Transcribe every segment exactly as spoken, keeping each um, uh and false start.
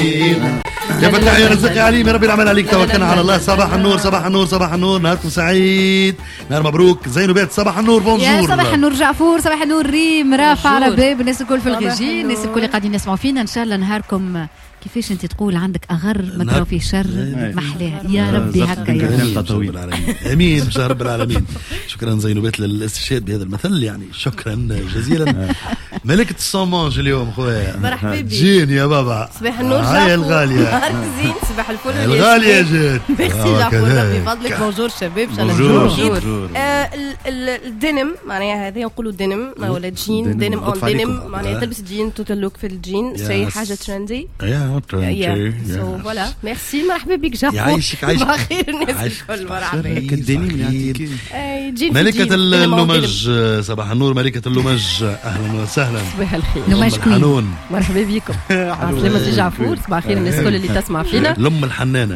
يا فتاح يا رزق يا عليم، يا رب العمل عليك، توكلنا على الله. صباح النور صباح النور صباح النور، نهاركم سعيد، نهار مبروك. زينوبات صباح النور، بونجور. يا صباح النور جعفور، صباح النور ريم، رافع على باب الناس الكل في الغيجين، الناس الكل قاعدين يسمعوا فينا. ان شاء الله نهاركم كيفاش انت تقول عندك اغر ما ترى فيه شر محلاها يا ربي هكا يا رب العالمين. امين يا رب العالمين. شكرا زينوبات للاستشهاد بهذا المثل، يعني شكرا جزيلا. ملكة الصومانج اليوم خويا، مرحبا بك. جين يا بابا. صباح النور هاي الغالية زين، صباح الفل الغالية جات. ميرسي جعفر بفضلك. بونجور شباب، ان شاء الله الدينم معناها هذا نقولوا دينم ولا جين، دينم اون دينم معناها تلبس جين توتال لوك في الجين، شيء حاجة ترندي. يا سو فوالا ميرسي. مرحبا بك جعفر. يعيشك عايشك بخير الناس الكل. مرحبا بك. ملكة اللومج صباح النور، ملكة اللومج اهلا وسهلا. صباح الخير لومج كوين، مرحبا بكم. عسلامة جعفور، صباح الخير الناس الكل اللي تسمع فينا. الام الحنانة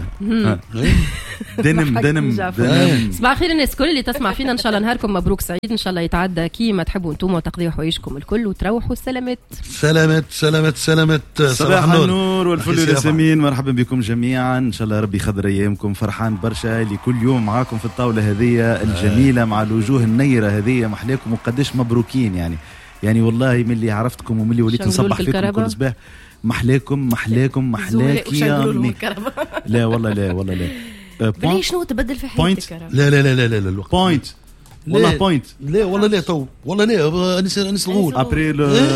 دنم دنم صباح الخير الناس الكل اللي تسمع فينا. ان شاء الله نهاركم مبروك سعيد، ان شاء الله يتعدى كيما تحبوا انتم وتقضيوا حوايجكم الكل وتروحوا سلامات سلامات سلامات سلامات. صباح النور والفل والياسمين، مرحبا بكم جميعا. ان شاء الله ربي يخضر ايامكم، فرحان برشا اللي كل يوم معاكم في الطاوله هذه الجميله مع الوجوه النيره هذه. محلاكم وقداش مبروكين يعني يعني والله من اللي عرفتكم ومن اللي وليت نصبح فيكم كل صباح. محلاكم محلاكم محلاكي يا امي. لا والله لا والله لا. بلي شنو تبدل في حياتك؟ لا لا لا لا لا الوقت بوينت والله بوينت. لا والله لا تو والله لا انس انس الغول ابري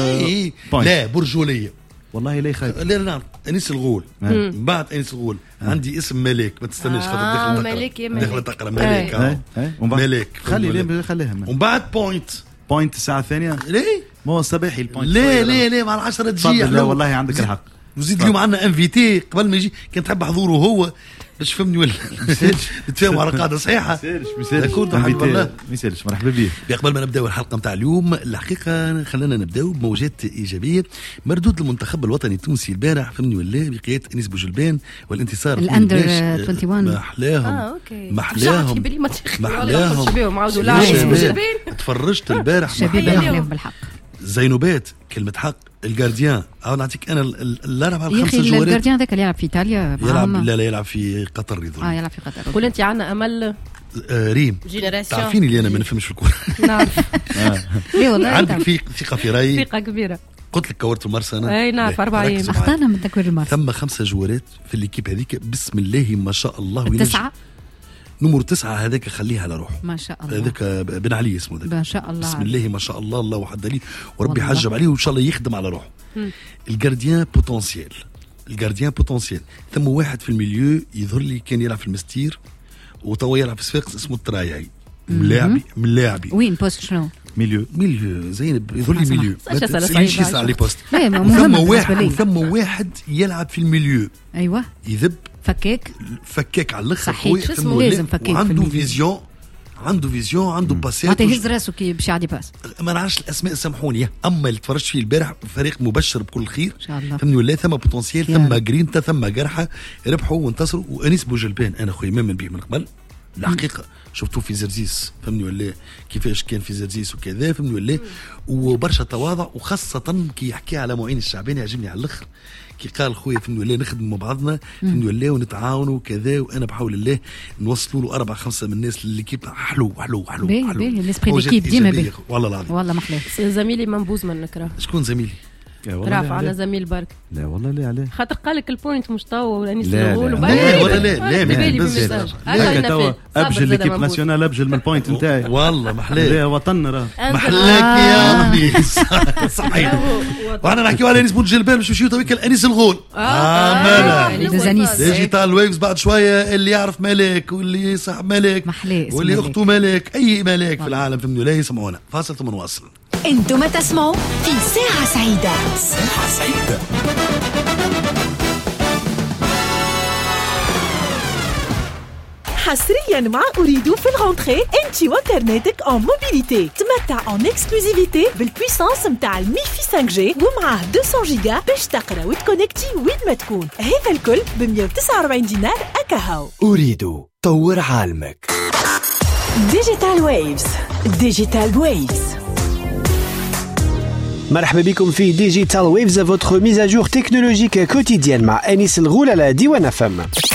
لا برجوليه والله لا خايف. لا لا انس الغول من بعد انس الغول عندي اسم ملك، ما تستناش خاطر داخل ملك يا داخل تقرا ملك ملك خلي خليها ومن بعد بوينت بوينت الساعه الثانيه. ليه ما هو الصباحي البوينت. ليه ليه ليه مع العشرة تجي. لا والله عندك الحق. وزيد اليوم عندنا انفيتي قبل ما يجي كان تحب حضوره هو باش فهمني ولا نتفاهموا على قاعده صحيحه. مسالش مسالش مسالش. مرحبا بك. قبل ما نبداو الحلقه نتاع اليوم الحقيقه خلينا نبداو بموجات ايجابيه. مردود المنتخب الوطني التونسي البارح فهمني ولا بقياده انيس بوجلبان والانتصار الاندر واحد وعشرين. محلاهم اه اوكي محلاهم محلاهم. تفرجت البارح شباب محلاهم بالحق. زينوبات كلمة حق. الجارديان أو نعطيك أنا الأربعة الخمسة جوارات. الجارديان ذاك اللي يلعب في إيطاليا يلعب لا لا يلعب في قطر يظل. آه يلعب في قطر. قول أنت عنا أمل آه ريم جينيراسيون. تعرفيني اللي أنا ما نفهمش في الكورة. نعرف. ليه والله عندك في ثقة في رأيي. ثقة كبيرة. قلت لك كورت المرسى أنا. أي نعرف أربعة أيام. أختارنا من تكوير المرسى. ثم خمسة جوارات في الليكيب هذيك بسم الله ما شاء الله. التسعة. نمر تسعة هذاك خليها على روحه ما شاء الله. هذاك بن علي اسمه ذاك ما شاء الله. بسم الله ما شاء الله الله وحد لي وربي حجب عليه وان شاء الله يخدم على روحه. الجارديان بوتنسيال الجارديان بوتنسيال. ثم واحد في الميليو يظهر لي كان يلعب في المستير وتوا يلعب في صفاقس اسمه الترايعي. ملاعبي ملاعبي وين بوست شنو؟ ميليو ميليو زينب يظهر لي ميليو. ما تسالش على لي بوست. ثم واحد ثم واحد يلعب في الميليو. ايوه يذب فكاك فكاك على الاخر خويا. لازم فكاك. عنده فيزيون عنده فيزيون عنده باسات. ما تهز راسه كي باش يعدي باس. ما نعرفش الاسماء سامحوني. اما اللي تفرجت فيه البارح فريق مبشر بكل خير ان شاء الله. فهمني ولا ثم بوتنسيال ثم جرينتا ثم جرحه ربحوا وانتصروا. وانيس بوجلبان انا خويا مؤمن به من قبل الحقيقه. شفتوه في زرزيس فهمني ولا كيفاش كان في زرزيس وكذا فهمني ولا. وبرشا تواضع وخاصه كي يحكي على معين الشعباني يعجبني على الاخر. كي قال خويا فهمني ولا نخدم مع بعضنا فهمني ولا ونتعاونوا وكذا. وانا بحول الله نوصلوا له اربع خمسه من الناس اللي كيب حلو حلو حلو باهي باهي. الاسبري ليكيب ديما باهي والله العظيم. والله محلاه. زميلي منبوز من نكره. شكون زميلي؟ رافع على زميل برك. لا والله لا عليه خاطر قال لك البوينت مش طو ولا نيس الغول لا لا ولا لا لا لا توا ابجل ليكيب ناسيونال ابجل من البوينت نتاعي والله محلاه. لا وطن راه محلاك يا امي صحيح. وانا نحكيو على انيس بوجلبان باش نمشيو تويك الانيس الغول. اه مالا ديجيتال ويفز بعد شويه اللي يعرف ملك واللي صاحب ملك واللي اخته ملك اي ملك في العالم فهمني ولا يسمعونا. فاصل ثم نواصل. انتم تسمعوا في ساعة سعيدة. ساعة سعيدة حصريا مع أريد في الغونتري انتي وانترنتك en موبيليتي. تمتع en اكسكلوزيفيتي بالبويسانس متاع الميفي خمسة جي ومعاه مئتين جيجا باش تقرا وتكونكتي وين ما تكون. هذا الكل ب مئة وتسعة وأربعين دينار أكاهو. أريد طور عالمك. ديجيتال ويفز. ديجيتال ويفز مرحبا بكم في ديجيتال ويفز votre mise à jour technologique quotidienne مع أنيس الغول على ديوان فم.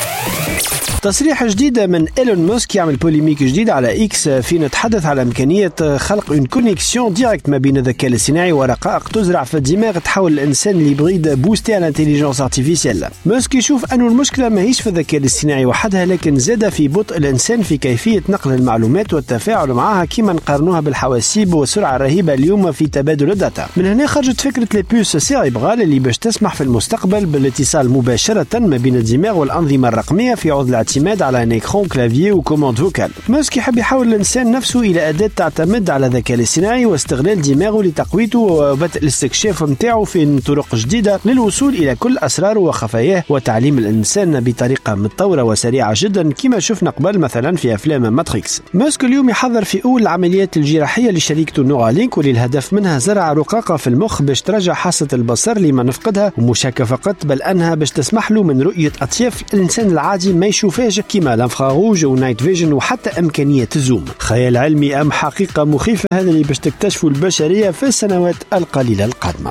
تصريح جديد من إيلون ماسك يعمل بوليميك جديد على إكس فين نتحدث على إمكانية خلق اون كونيكسيون ديريكت ما بين الذكاء الاصطناعي ورقائق تزرع في الدماغ تحول الإنسان لبريد بوستي على الانتيليجنس ارتيفيسيال. ماسك يشوف أنه المشكلة ماهيش في الذكاء الاصطناعي وحدها لكن زاد في بطء الإنسان في كيفية نقل المعلومات والتفاعل معها كما نقارنوها بالحواسيب والسرعة الرهيبة اليوم في تبادل الداتا. من هنا خرجت فكرة لي بوس سيريبرال اللي باش تسمح في المستقبل بالاتصال مباشرة ما بين الدماغ والأنظمة الرقمية في عوض الاعتماد على ان اكران كلافيي وكوماند فوكال. ماسك يحب يحول الانسان نفسه الى اداه تعتمد على الذكاء الاصطناعي واستغلال دماغه لتقويته وبدء الاستكشاف نتاعو في طرق جديده للوصول الى كل اسراره وخفاياه وتعليم الانسان بطريقه متطوره وسريعه جدا كما شفنا قبل مثلا في افلام ماتريكس. ماسك اليوم يحضر في اول العمليات الجراحيه لشركته نورالينك واللي الهدف منها زرع رقاقه في المخ باش ترجع حاسه البصر لما نفقدها ومش هكا فقط بل انها باش تسمح له من رؤيه اطياف الانسان العادي ما يشوفهاش كما الانفراروج ونايت فيجن وحتى إمكانية الزوم. خيال علمي أم حقيقة مخيفة هذا اللي باش تكتشفوا البشرية في السنوات القليلة القادمة.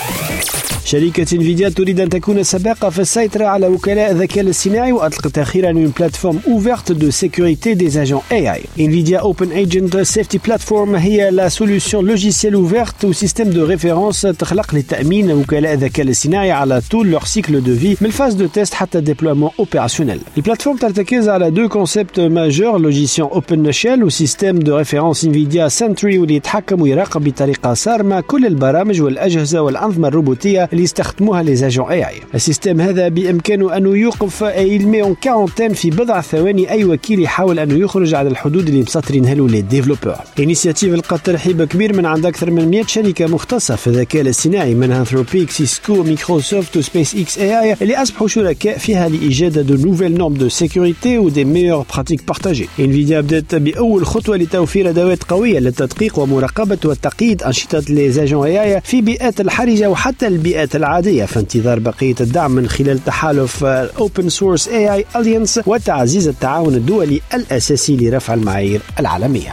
شركة انفيديا تريد أن تكون سباقة في السيطرة على وكلاء الذكاء الاصطناعي وأطلقت أخيرا une plateforme ouverte de sécurité des agents إيه آي. Nvidia Open Agent Safety Platform هي la solution logicielle ouverte au système de référence تخلق لتأمين وكلاء الذكاء الاصطناعي على طول leur cycle de vie من الفاز دو تيست حتى déploiement opérationnel. البلاتفورم ترتكز على deux concepts majeurs logiciel OpenShell وسيستم de référence Nvidia Sentry واللي يتحكم ويراقب بطريقة صارمة كل البرامج والأجهزة والأنظمة الروبوتية اللي يستخدموها لي زاجون إيه آي. السيستم هذا بإمكانه أنه يوقف يلمي اون كارونتين في بضع ثواني أي وكيل يحاول أنه يخرج على الحدود اللي مسطرينها له لي ديفلوبور. انيسياتيف لقت ترحيب كبير من عند أكثر من مئة شركة مختصة في الذكاء الاصطناعي منها أنثروبيك، سيسكو، مايكروسوفت وسبيس إكس إيه آي اللي أصبحوا شركاء فيها لإيجاد دو نوفيل نورم دو سيكوريتي ودي ميور براتيك بارتاجي. انفيديا بدأت بأول خطوة لتوفير أدوات قوية للتدقيق ومراقبة وتقييد أنشطة لي زاجون إيه آي في بيئات الحرجة وحتى البيئات العادية في انتظار بقية الدعم من خلال تحالف Open Source إيه آي Alliance وتعزيز التعاون الدولي الأساسي لرفع المعايير العالمية.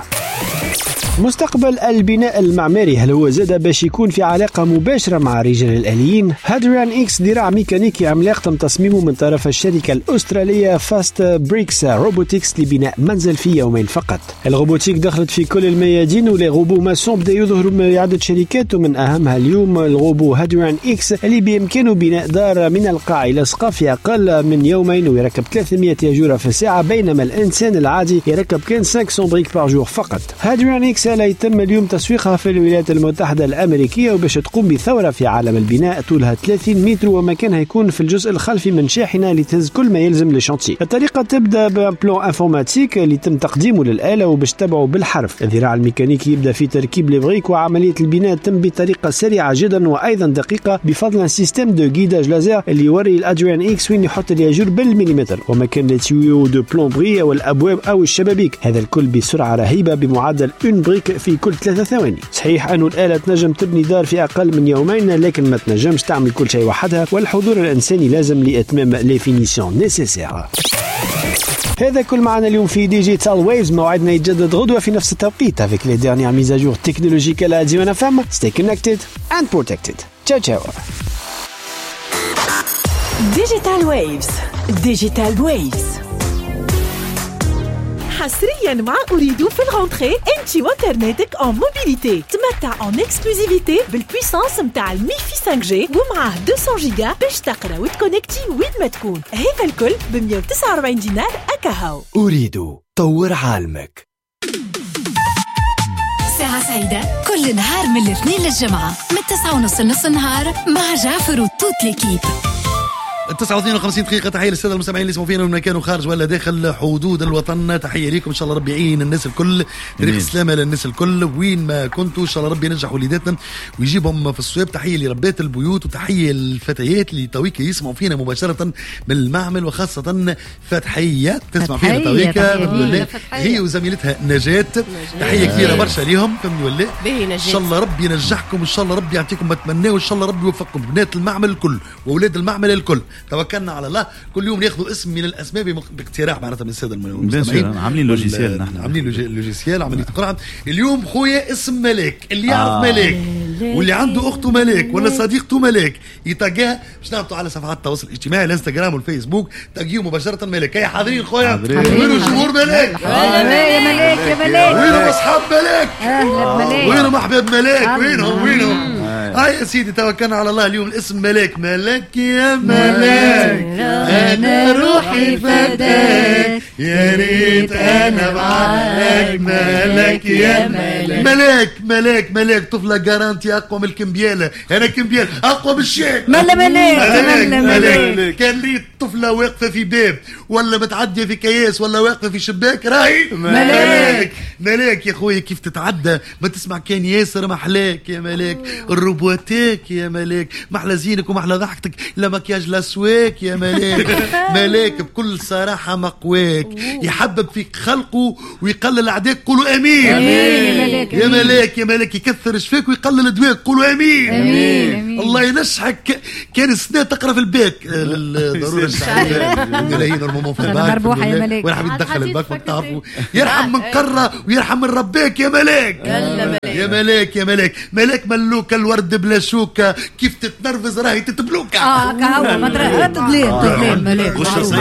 مستقبل البناء المعماري هل هو زاد باش يكون في علاقة مباشرة مع الرجال الآليين؟ هادريان إكس ذراع ميكانيكي عملاق تم تصميمه من طرف الشركة الأسترالية فاست بريكس روبوتكس لبناء منزل في يومين فقط. الروبوتيك دخلت في كل الميادين ولي روبو ماسون بدا يظهروا من عدة شركات ومن أهمها اليوم الروبو هادريان إكس اللي بإمكانه بناء دار من القاع إلى السقف في أقل من يومين ويركب ثلاثمئة ياجورة في الساعة بينما الإنسان العادي يركب كان خمسمئة بريك بار جور فقط. هادريان إكس لا يتم اليوم تسويقها في الولايات المتحدة الأمريكية وباش تقوم بثورة في عالم البناء طولها ثلاثين متر ومكانها يكون في الجزء الخلفي من شاحنة لتهز كل ما يلزم لشانتي. الطريقة تبدأ ببلان انفورماتيك اللي تم تقديمه للآلة وباش تبعه بالحرف. الذراع الميكانيكي يبدأ في تركيب البريك وعملية البناء تم بطريقة سريعة جدا وأيضا دقيقة بفضل ان سيستم دو جيداج لازر اللي يوري الأدريان إكس وين يحط الياجور بالمليمتر ومكان التيويو دو بلومبري والأبواب أو الشبابيك. هذا الكل بسرعة رهيبة بمعدل اون بريك في كل ثلاثة ثواني. صحيح أنه الآلة تنجم تبني دار في أقل من يومين لكن ما تنجمش تعمل كل شيء وحدها والحضور الإنساني لازم لإتمام لي فينيسيون نيسيسير. هذا كل معنا اليوم في ديجيتال ويفز. موعدنا يتجدد غدوة في نفس التوقيت avec les dernières mises à jour technologiques à la Diwan F M. Stay connected and protected. Ciao ciao. Digital Waves. Digital Waves. حصريا مع أريد في الغونتري انتي وانترنتك en موبيليتي. تمتع en اكسكلوزيفيتي بالبويسانس متاع الميفي خمسة جي ومعاه مئتين جيجا باش تقرا وتكونكتي وين ما تكون. هذا الكل ب مئة وتسعة وأربعين دينار أكاهو. أريد طور عالمك. ساعة سعيدة كل نهار من الاثنين للجمعة من تسعة ونص لنص النهار مع جعفر وتوت ليكيب. تسعة واثنين وخمسين دقيقة. تحية للسادة المستمعين اللي يسمعوا فينا من مكان وخارج ولا داخل حدود الوطن. تحية ليكم إن شاء الله ربي يعين الناس الكل. تاريخ السلامة للناس الكل وين ما كنتوا إن شاء الله ربي ينجح وليداتنا ويجيبهم في الصواب. تحية لربات البيوت وتحية للفتيات اللي تويك يسمعوا فينا مباشرة من المعمل وخاصة فتحية تسمع فينا تويك هي وزميلتها نجاة. تحية كبيرة برشا ليهم فهمني ولا إن شاء الله ربي ينجحكم إن شاء الله ربي يعطيكم ما تمناه وإن شاء الله ربي يوفقكم بنات المعمل الكل وأولاد المعمل الكل. توكلنا على الله. كل يوم ناخذوا اسم من الاسماء باقتراح معناتها من الساده المستمعين. عاملين لوجيسيال نحن عاملين لوجيسيال عمليه قرعه. اليوم خويا اسم ملاك، اللي يعرف آه. ملاك واللي عنده اخته ملاك ولا صديقته ملاك يتلقاه باش نعطوا على صفحات التواصل الاجتماعي الانستغرام والفيسبوك، تلقيهم مباشره ملاك. هيا حاضرين خويا، وينو جمهور ملاك؟ يا ملاك يا ملاك، وينو اصحاب ملاك؟ اهلا ملاك، وينهم احباب ملاك؟ وينهم وينهم؟ هاي يا سيدي توكلنا على الله. اليوم الاسم ملاك. ملاك يا ملاك انا روحي فداك، يا ريت انا معاك. ملاك يا ملاك ملاك ملاك ملاك طفله جارانتي اقوى من الكمبياله. انا كمبيال اقوى من الشيك. ملا ملاك ملاك ملاك. كان لي طفله واقفه في باب ولا متعديه في كياس ولا واقفه في شباك راهي ملاك. ملاك يا خويا كيف تتعدى ما تسمع كان ياسر محلاك يا ملاك. الروبوتاك يا ملاك، محلى زينك ومحلى ضحكتك، لا مكياج لا سواك يا ملاك. ملاك بكل صراحه مقواك، يحبب فيك خلقه ويقلل اعدائك. قولوا امين. يا ملاك يا ملاك يكثر شفاك ويقلل دواك. قولوا امين. امين. الله ينشحك. كان السنه تقرا في الباك للضروره الشعبيه ملايين نورمالمون في الباك وانا حبيت ندخل الباك وتعرفوا. يرحم من قره ويرحم من رباك يا ملاك. يا ملاك يا ملاك ملاك ملوكه الورد بلا شوكه، كيف تتنرفز راهي تتبلوكه. اه كهو ما درا تدليل تدليل ملاك.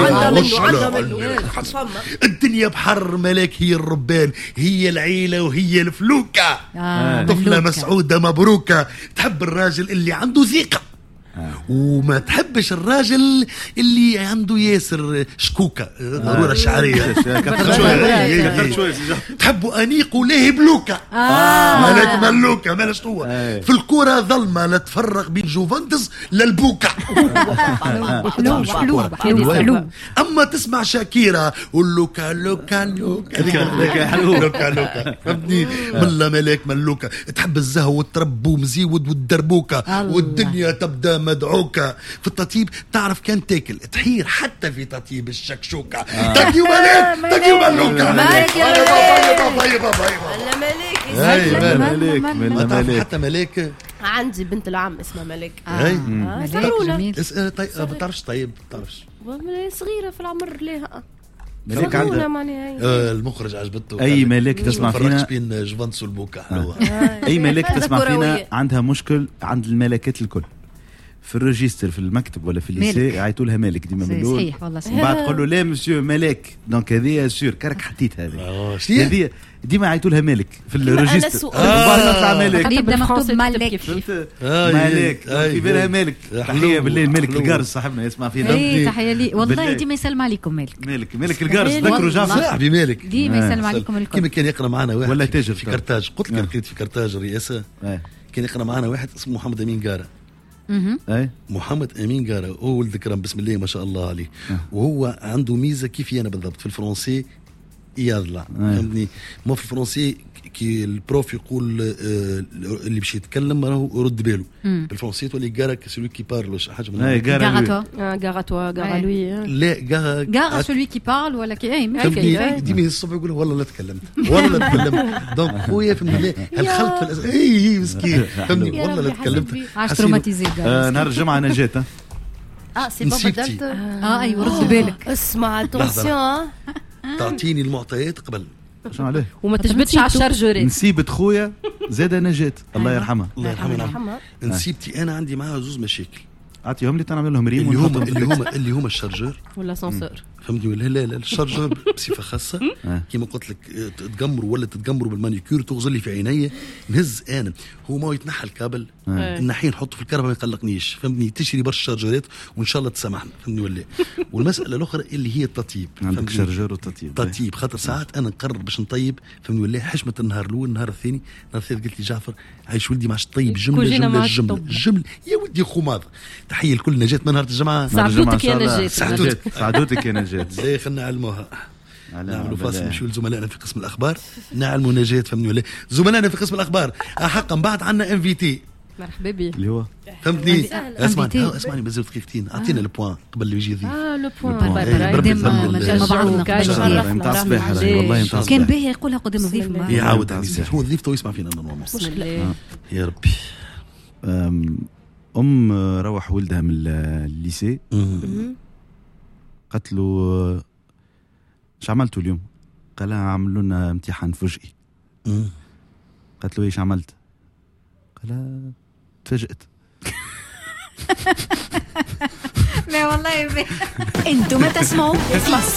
الدنيا بحر ملاك هي الربان، هي العيله وهي الفلوكه. آه طفله مسعوده مبروكه، تحب الراجل اللي عنده ثقه وما تحبش الراجل اللي عنده ياسر شكوكه. ضروره شعريه. تحبوا انيق ولاهي بلوكه. مالك ملوكه مالا شنو في الكوره ظلمه لا تفرق بين جوفنتوس للبوكه. اما تسمع شاكيرا واللوكا لوكا لوكا لوكا لوكا فهمتني. ملا ملاك ملوكه تحب الزهو والتربو مزيود والدربوكه، والدنيا تبدا مدعوكة. في التطيب تعرف كان تاكل تحير حتى في تطيب الشكشوكة. تاكيو ملاك تاكيو ملوكة. مالك يا ملاك ملاك ملاك ملاك حتى ملاك. عندي بنت العم اسمها ملاك. اي ملاك طيب ما بتعرفش طيب ما بتعرفش صغيرة في العمر ليها ملاك عندها آه المخرج عجبته. اي ملاك تسمع فينا بين جوفنتوس والبوكا حلوة. اي ملاك تسمع فينا عندها مشكل عند الملكات الكل في الريجستر في المكتب ولا في الليسي يعيطوا لها مالك ديما من الاول. صحيح والله صحيح. بعد تقول له لا مسيو مالك دونك هذه سور كرك حطيت هذه هذه ديما يعيطوا لها مالك في الريجستر. بعد نطلع مالك يبدا مكتوب مالك مالك في بالها مالك. تحيه بالله مالك القارس صاحبنا يسمع فينا. اي تحيه لي والله ديما يسلم عليكم مالك. مالك مالك القارس ذكروا جعفر صاحبي مالك ديما يسلم عليكم الكل. كيما كان يقرا معنا واحد ولا تاجر في كرتاج. قلت لك لقيت في كرتاج الرئاسه كان يقرا معنا واحد اسمه محمد امين قاره. اي محمد امين قاره هو ولد كرم بسم الله ما شاء الله عليه. أه. وهو عنده ميزه كيفي انا بالضبط في الفرنسي يطلع فهمتني. مو في الفرنسي كي البروف يقول آه اللي باش يتكلم راهو يرد باله. بالفرنسي تولي قاره سولوي كي بارلو حاجه من هاي قاره قاره توا قاره لوي لا قاره قاره سولوي كي بارل ولا كي اي ماشي ديما الصبح يقول والله لا تكلمت والله لا تكلمت. دونك خويا فهمني الخلط في الأس... اي مسكين فهمني والله لا تكلمت. عاش تروماتيزي نهار الجمعه انا جيت اه سي بابا بدلت اه ايوه رد بالك اسمع اتونسيون تعطيني المعطيات قبل شنو عليه وما تجبدش على الشارجورات. نسيبت خويا زاد نجات الله يرحمها الله يرحمها. نسيبتي انا عندي معاها زوز مشاكل اعطيهم لي تنعمل لهم ريم اللي هما اللي هما اللي هما الشارجور ولا سانسور فهمتني ولا لا لا الشارجور بصفه خاصه كيما قلت لك تتقمروا ولا تتقمروا بالمانيكير تغزل لي في عينيا نهز انا هو ما يتنحى الكابل النحين نحطه في الكهرباء ما يقلقنيش فهمتني تشري برشا شارجورات وان شاء الله تسامحنا فهمتني ولا. والمساله الاخرى اللي هي التطيب عندك شارجور وتطيب تطيب خاطر ساعات انا نقرر باش نطيب فهمتني ولا حشمه النهار الاول النهار الثاني النهار الثالث قلت لي جعفر عايش ولدي ما عادش طيب جمله جمله جمله جمله يا ودي خماض. تحيه لكل نجاة من نهار الجمعه. سعدوتك يا نجاة سعدوتك يا نجاة زي خلنا نعلموها نعملوا فاصل نمشيو لزملائنا في قسم الاخبار نعلموا نجاة فهمني ولا. زملائنا في قسم الاخبار حقا بعد عندنا ام في تي مرحبا بي اللي هو فهمتني. اسمعني اسمعني بزاف دقيقتين اعطينا البوان قبل اللي يجي يضيف. اه لو بوان نتاع الصباح والله نتاع الصباح كان باهي يقولها قدام الضيف يعاود هو الضيف تو يسمع فينا نورمالمون بسم الله يا ربي. ام روح ولدها من الليسي قالت له ايش عملتوا اليوم؟ قال لها عملوا لنا امتحان فجئي. قالت له ايش عملت؟ قال تفاجئت. لا والله. انتم تسمعوا